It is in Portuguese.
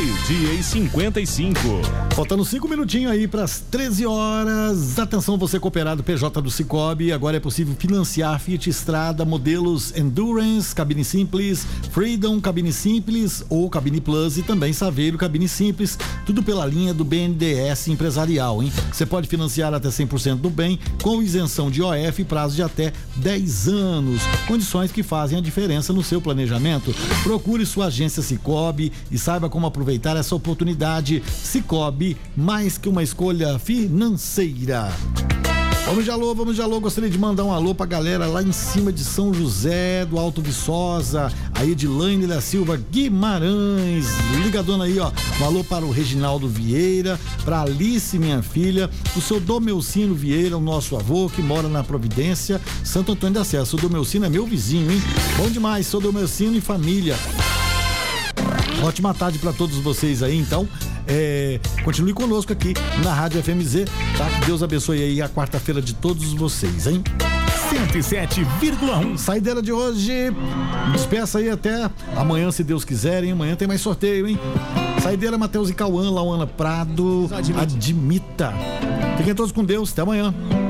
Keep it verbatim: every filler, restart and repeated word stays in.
Meio-dia e cinquenta e cinco. Faltando cinco minutinhos aí para as treze horas. Atenção, você cooperado P J do Sicoob. Agora é possível financiar Fiat Strada, modelos Endurance, cabine simples, Freedom, cabine simples ou cabine Plus e também Saveiro, cabine simples. Tudo pela linha do B N D E S empresarial, hein? Você pode financiar até cem por cento do bem com isenção de O F e prazo de até dez anos. Condições que fazem a diferença no seu planejamento. Procure sua agência Sicoob e saiba como aproveitar essa oportunidade. Sicoob, mais que uma escolha financeira. Vamos de alô, vamos de alô. Gostaria de mandar um alô pra galera lá em cima de São José do Alto Viçosa, a Edilaine da Silva Guimarães, ligadona aí, ó. Um alô para o Reginaldo Vieira, pra Alice, minha filha, o seu Domelcino Vieira, o nosso avô que mora na Providência, Santo Antônio da Serra. O Domelcino é meu vizinho, hein? Bom demais, sou Domelcino e família. Ótima tarde para todos vocês aí, então. É, continue conosco aqui na Rádio F M Z, tá? Que Deus abençoe aí a quarta-feira de todos vocês, hein? cento e sete vírgula um. Saideira de hoje. Despeça aí até amanhã, se Deus quiser, hein? Amanhã tem mais sorteio, hein? Saideira, Matheus e Cauã, Lauana Prado, admita. Fiquem todos com Deus, até amanhã.